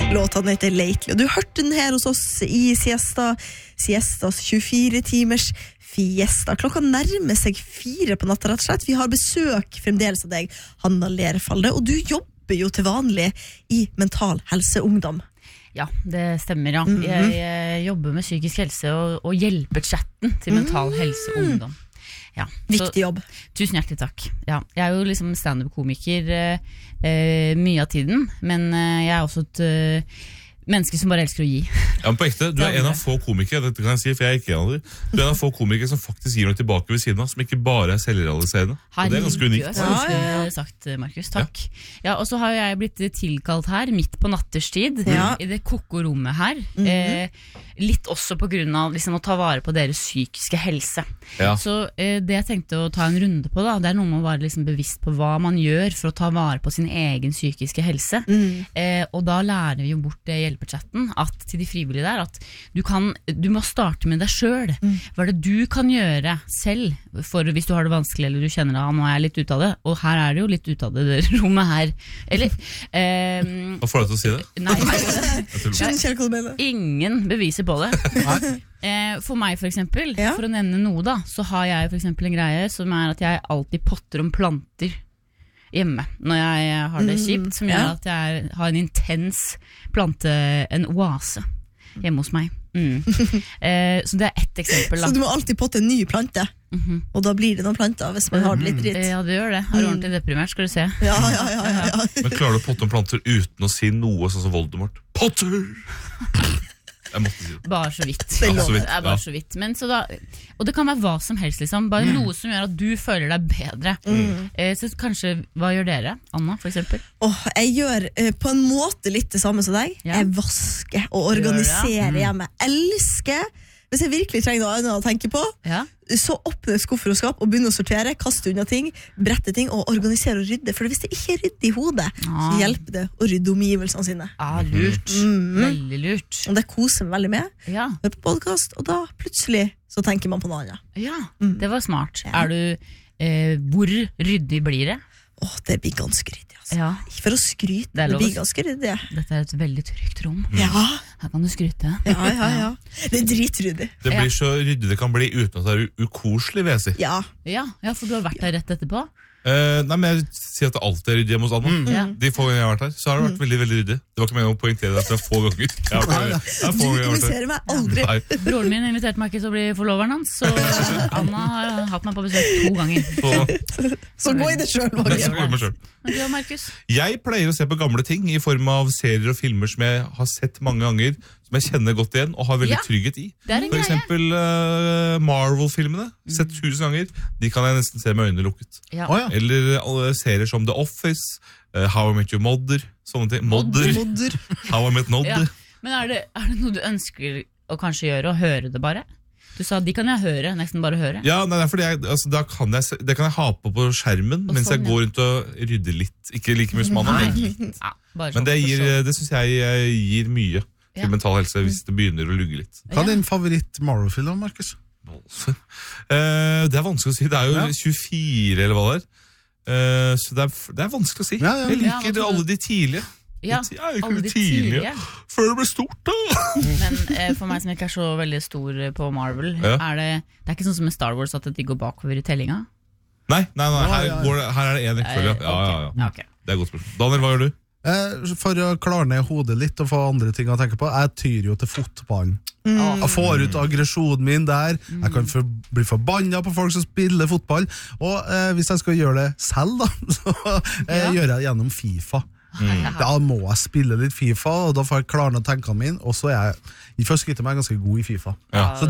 Låten heter Lately, og du hørte den her hos oss I Siestas 24-timers fiesta. Klokka nærmer seg 4 på natta, rett og slett. Vi har besøk fremdeles av deg, Hanna Lerfalde, og du jobber jo til vanlig I Mental Helse Ungdom. Ja, det stemmer, ja. Jeg jobber med psykisk helse og hjelper chatten til Mental Helse Ungdom. Ja, viktig jobb. Tusen hjertelig takk. Ja, jeg jo liksom stand-up-komiker mye av tiden, men jeg også et menneske som bare elsker å gi. Ja, men på ekte, du en av få komikere, dette kan jeg si, for jeg ikke en av dem. Du en av få komikere som faktisk gir noe tilbake ved siden av, som ikke bare selvrealiserende. Og det ganske unikt. Ja, sagt, Markus, takk. Ja, og så har jeg blitt tilkalt her, midt på natterstid, I det kokkorommet her. Litt også på grunn av liksom, å ta vare på deres psykiske helse. Ja. Så det jeg tenkte å ta en runde på, da, det noe med å være liksom, bevisst på hva man gjør for å ta vare på sin egen psykiske helse. Og da lærer vi jo bort det hjelpechatten, at til de frivillige der, at du må starte med deg selv. Hva det du kan gjøre selv, for hvis du har det vanskelig, eller du kjenner at nå er jeg litt ut av det, og her er det jo litt ut av det rommet her. Eller hva får deg til å si det? Nei, ingen beviser på det. For meg for eksempel, for å nevne noe da, så har jeg for eksempel en greie som at jeg alltid potter om planter hjemme når jeg har det kjipt, som gjør at jeg har en intens plante, en oase hjemme hos meg. Så det ett eksempel da. Så du må alltid potte en ny plante, og da blir det noen planter hvis man har det litt dritt. Ja, det gjør det. Har ordentlig deprimert, skal du se. Ja. Men klarer du å potte om planter uten å si noe sånn som Voldemort? Potter! Jeg måtte si det. Bare så vidt. Bare så vidt. Men så da, og det kan være hva som helst liksom. Bare noe som gjør at du føler deg bedre. Så kanskje, hva gjør dere, Anna, for eksempel? Jeg gjør på en måte litt det samme som deg. Jeg vasker og organiserer hjemme. Elsker. Hvis jeg virkelig trenger noe annet å tenke på, så åpner jeg skuffer og skap og begynner å sortere, kaste unna ting, brette ting og organisere og rydde. For hvis det ikke rydder I hodet, så hjelper det å rydde omgivelsene sine. Lurt. Veldig lurt. Og det koser meg veldig med. Hør på podcast, og da plutselig så tenker man på noe annet. Ja, det var smart. Hvor ryddig blir det? Det blir ganske ryddig, altså. Ikke for å skryte, det blir ganske ryddig. Dette et veldig trygt rom. Her kan du skryte. Ja. Det dritryddig. Det blir så ryddig det kan bli uten at det ukoselig, vil jeg si. Ja, for du har vært der rett etterpå. Nei, men jeg sier at det alltid ryddig hjemme hos Anna. De få ganger jeg har vært her, så har det vært veldig, veldig ryddig. Det var ikke meningen å poengtere det at det få ganger. Du inviterer meg aldri. Broren min inviterte meg ikke til å bli forloveren hans, så Anna har hatt meg på besøk 2 ganger. Så gå I det selv, Markus. Men du, Markus? Jeg pleier å se på gamle ting I form av serier og filmer som jeg har sett mange ganger, som jeg kjenner godt igjen og har veldig trygghet I. For eksempel Marvel-filmene, sett 1000 ganger, de kan jeg nesten se med øynene lukket. Eller serier som The Office, How I Met Your Mother, sånne ting. Modder. How I Met Nodder. Men er det noe du ønsker å kanskje gjøre, å høre det bare? Du sa, de kan jeg høre, nesten bare høre. Ja, nei, fordi det kan jeg ha på skjermen, mens jeg går rundt og rydder litt. Ikke like mye som Anna, men det synes jeg gir mye til mental helse, hvis det begynner å lugge litt. Hva din favoritt Marvel-film, Markus? Det vanskelig å si, det jo 24 eller hva det så det vanskelig å si. Jeg liker alle de tidlige. Alle de tidlige. Før det ble stort da. Men for meg som ikke så veldig stor på Marvel, det ikke sånn som med Star Wars at de går bakover I tellinga? Nei, her det en rekkefølge. Ja. Det godt spørsmål. Daniel, hva gjør du? For å klare ned hodet litt og få andre ting å tenke på, jeg tyr jo til fotballen. Jeg får ut aggresjonen min der. Jeg kan bli forbannet på folk som spiller fotball. Og hvis jeg skal gjøre det selv da, så gjør jeg det gjennom FIFA. Da må jeg spille litt FIFA, og da får jeg klare ned tankene mine. Og så jeg I første skrittet meg ganske god I FIFA. Så